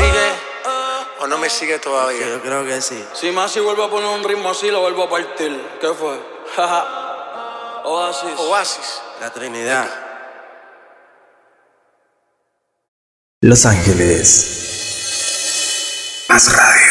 sigue o no me sigue todavía? Yo creo que sí. Si Masi vuelve a poner un ritmo así, lo vuelvo a partir. ¿Qué fue? Oasis. Oasis. La Trinidad. Los Ángeles. Más radio.